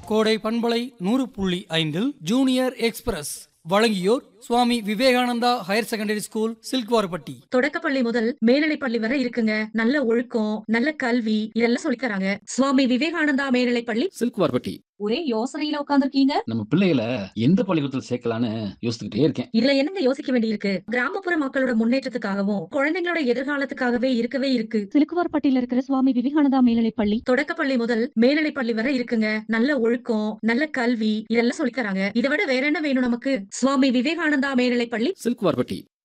கோடை பண்பலை 100.5 junior express வழங்கியோர் Swami Vivekananda higher secondary school சில்க்வாரப்பட்டி. தொடக்கப்பள்ளி முதல் மேல்நிலைப்பள்ளி வரை இருக்குங்க. நல்ல ஒழுக்கம், நல்ல கல்வி இதெல்லாம் சொல்லி தராங்க. சுவாமி விவேகானந்தா மேல்நிலைப்பள்ளி சில்க்வாரப்பட்டி. ஒரே யோசனையில உட்கார்ந்துருக்கீங்க. நம்ம பிள்ளைகளை எந்த பள்ளிக்கூடத்தில் சேர்க்கலான்னு யோசிச்சுக்கிட்டே இருக்கேன். இதுல என்னங்க யோசிக்க வேண்டியிருக்கு? கிராமப்புற மக்களோட முன்னேற்றத்துக்காகவும் குழந்தைங்களோட எதிர்காலத்துக்காகவே இருக்கு. சிலுக்குவார்பட்டியில இருக்கிற சுவாமி விவேகானந்தா மேல்நிலைப்பள்ளி. தொடக்கப்பள்ளி முதல் மேல்நிலைப்பள்ளி வரை இருக்குங்க. நல்ல ஒழுக்கம், நல்ல கல்வி இதெல்லாம் சொல்லி தராங்க. இதை விட வேற என்ன வேணும் நமக்கு? சுவாமி விவேகானந்தா மேல்நிலைப்பள்ளி சில்க்வாரப்பட்டி.